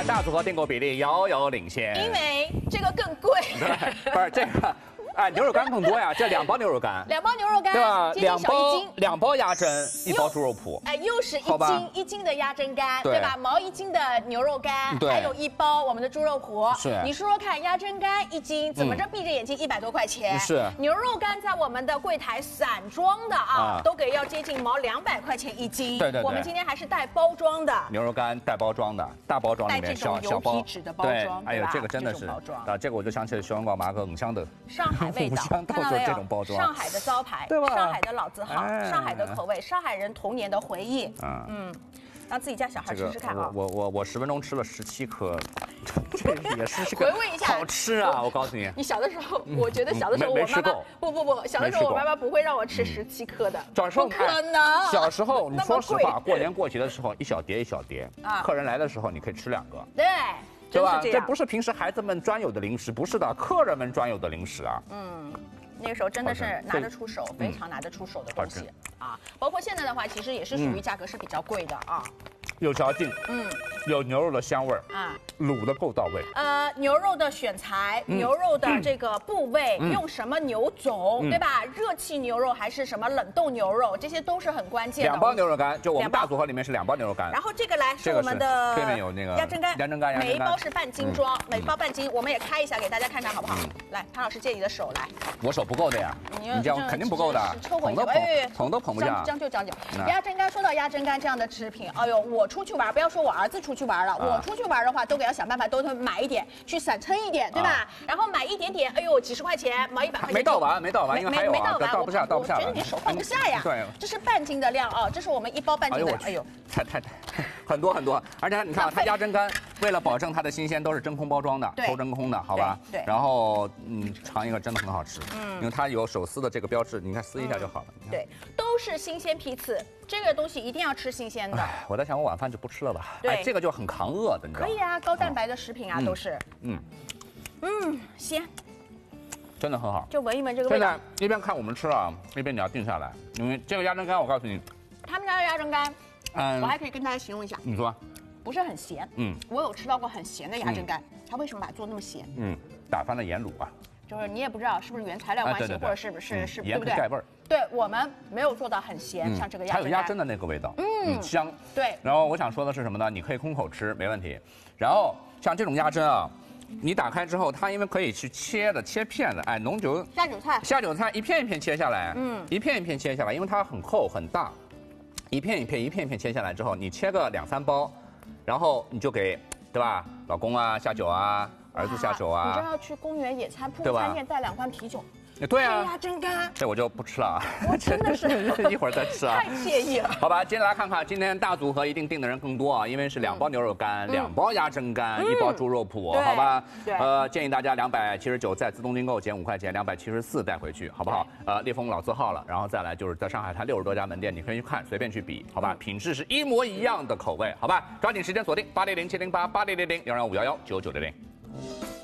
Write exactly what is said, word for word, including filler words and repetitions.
大组合订购比例遥遥领先。 因为这个更贵。 对，不是这个。 哎，牛肉干更多呀，这两包牛肉干， 两包牛肉干， 对吧？两包两包鸭胗，一包猪肉脯， 哎，又是一斤一斤的鸭胗干，对吧？毛一斤的牛肉干，还有一包我们的猪肉脯。 是， 你说说看，鸭胗干一斤，怎么着闭着眼睛一百多块钱？ 是， 牛肉干在我们的柜台散装的啊，都给要接近毛两百块钱一斤。 对对对， 我们今天还是带包装的牛肉干，带包装的，大包装里面小小包， 纸的包装， 哎呦，这个真的是啊，这个我就想起了小黄瓜麻个五香的上海味道。 就这种包装， 上海的招牌， 对吧？ 上海的老字号，上海的口味，上海人童年的回忆。嗯嗯，让自己家小孩试试看啊！ 我我我十分钟吃了十七颗，这也是回味一下， 好吃啊！我告诉你， 你小的时候，我觉得小的时候我妈妈不不不，小的时候我妈妈不会让我吃十七颗的，不可能。 小时候你说实话，过年过节的时候一小碟一小碟，客人来的时候你可以吃两个。 对。 对吧？这不是平时孩子们专有的零食，不是的，客人们专有的零食啊。 嗯，那个时候真的是拿得出手，非常拿得出手的东西啊。包括现在的话，其实也是属于价格是比较贵的啊。 有嚼劲，嗯，有牛肉的香味儿啊，卤的够到位。 呃，牛肉的选材，牛肉的这个部位，用什么牛种，对吧？热气牛肉还是什么冷冻牛肉，这些都是很关键的。 两包牛肉干，就我们大组合里面是两包牛肉干。 然后这个来是我们的对面有那个鸭胗干， 鸭胗干， 每一包是半斤装，每包半斤，我们也开一下给大家看看好不好？来，潘老师借你的手来。 我手不够的呀，你这样肯定不够的， 捧都捧，捧都捧不下。 将就将就。鸭胗干，说到鸭胗干这样的食品，哎呦，我出去玩，不要说。 我儿子出去玩了，我出去玩的话，都给要想办法都买一点，去散撑一点，对吧？然后买一点点，哎呦，几十块钱，毛一百块钱。 没倒完，没倒完，因为还有没倒完， 倒不下，倒不下。 我觉得你手放不下呀。 对， 这是半斤的量啊，这是我们一包半斤的。 哎呦，太太太，很多很多，而且你看它鸭胗干，为了保证它的新鲜，都是真空包装的，抽真空的，好吧？ 对。 然后嗯，尝一个真的很好吃，嗯，因为它有手撕的这个标志，你看撕一下就好了。 对，都是新鲜批次。 这个东西一定要吃新鲜的。 我在想，我晚饭就不吃了吧？ 对， 哎，这个就很扛饿的，你知道吗？ 可以啊，高蛋白的食品啊，都是。嗯嗯，鲜， 真的很好。 就闻一闻这个味道。 现在一边看我们吃啊，一边你要定下来，因为这个鸭胗干，我告诉你， 他们家的鸭胗干，嗯，我还可以跟大家形容一下。 你说， 不是很咸。嗯，我有吃到过很咸的鸭胗干，它为什么把它做那么咸？嗯， 打翻了盐卤啊。 就是你也不知道是不是原材料关系，或者是不是是，对不对？ 盖味儿。 对我们没有做到很咸，像这个鸭胗。 还有鸭胗的那个味道，嗯，香。 对。 然后我想说的是什么呢？你可以空口吃，没问题。然后像这种鸭胗啊，你打开之后，它因为可以去切的，切片的，哎，浓酒下酒菜， 下酒菜一片一片切下来，嗯，一片一片切下来，因为它很厚很大，一片一片一片一片切下来之后，你切个两三包，然后你就给，对吧？老公啊下酒啊。 儿子下酒啊！ 你这要去公园野餐，铺饭店带两罐啤酒。 对啊， 鸭胗干， 这我就不吃了。 我真的是一会儿再吃啊， 太惬意了。 好吧，今天来看看，今天大组合一定订的人更多啊，因为是两包牛肉干、两包鸭胗干、一包猪肉脯，好吧？ 对。 呃，建议大家两百七十九再自动订购减五块钱，两百七十四带回去，好不好？呃，烈风老字号了，然后再来就是在上海滩六十多家门店，你可以去看，随便去比，好吧？品质是一模一样的口味，好吧？抓紧时间锁定八零零七零八八零零零零二五幺幺九九零零。